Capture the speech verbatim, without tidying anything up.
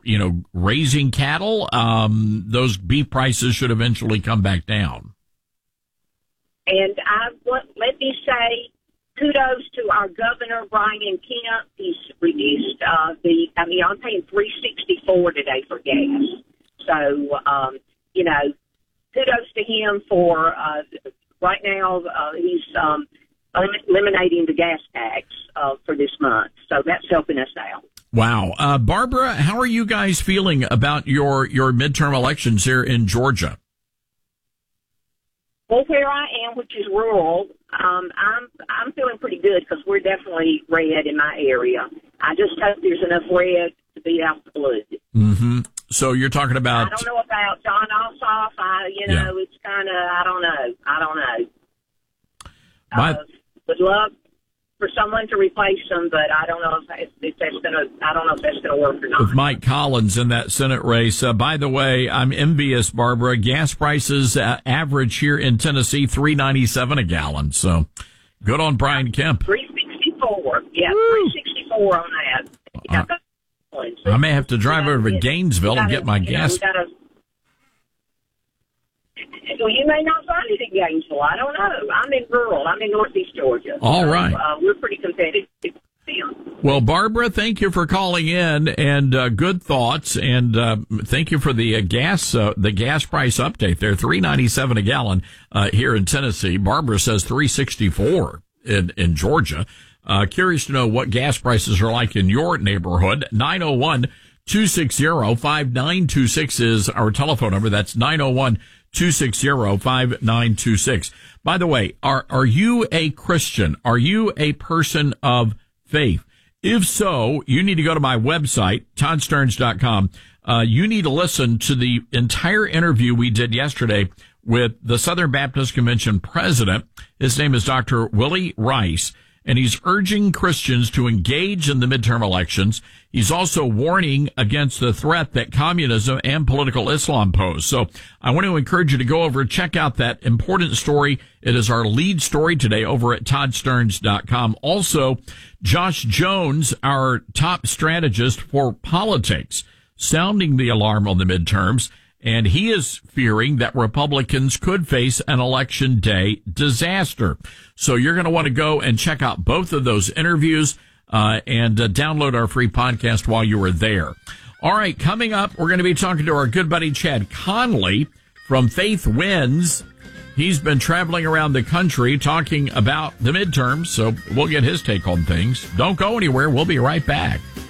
you know, raising cattle, um, those beef prices should eventually come back down. And I want, let me say kudos to our governor, Brian Kemp. He's reduced uh, the, I mean, I'm paying three sixty-four today for gas. So, um, you know, kudos to him for, uh, right now, uh, he's um, eliminating the gas tax uh, for this month. So that's helping us out. Wow. Uh, Barbara, how are you guys feeling about your, your midterm elections here in Georgia? Well, where I am, which is rural, um, I'm I'm feeling pretty good because we're definitely red in my area. I just hope there's enough red to beat out the blue. Mm-hmm. So you're talking about... I don't know about John Ossoff. I, you know, yeah. It's kind of, I don't know. I don't know. My... Uh, would love for someone to replace them, but I don't know if, if that's going to, I don't know if that's going to work or not. With Mike Collins in that Senate race. Uh, by the way, I'm envious, Barbara. Gas prices uh, average here in Tennessee, three ninety-seven a gallon. So good on Brian Kemp. three sixty-four. Yeah, Woo. three sixty-four on that. Yeah. Uh, I may have to drive over to Gainesville and get my gas. Know, gotta, well, you may not find it in Gainesville. I don't know. I'm in rural. I'm in northeast Georgia. All so, right. Uh, we're pretty competitive. Well, Barbara, thank you for calling in and uh, good thoughts, and uh, thank you for the uh, gas uh, the gas price update there. three ninety-seven a gallon uh, here in Tennessee. Barbara says three sixty-four in in Georgia. Uh, curious to know what gas prices are like in your neighborhood. nine oh one, two six zero, five nine two six is our telephone number. That's nine oh one, two six zero, five nine two six. By the way, are are you a Christian? Are you a person of faith? If so, you need to go to my website, todd stearns dot com. Uh, you need to listen to the entire interview we did yesterday with the Southern Baptist Convention president. His name is Doctor Willie Rice, and he's urging Christians to engage in the midterm elections. He's also warning against the threat that communism and political Islam pose. So I want to encourage you to go over and check out that important story. It is our lead story today over at todd stearns dot com. Also, Josh Jones, our top strategist for politics, sounding the alarm on the midterms. And he is fearing that Republicans could face an election day disaster. So you're going to want to go and check out both of those interviews uh, and uh, download our free podcast while you are there. All right, coming up, we're going to be talking to our good buddy Chad Conley from Faith Wins. He's been traveling around the country talking about the midterms, so we'll get his take on things. Don't go anywhere. We'll be right back.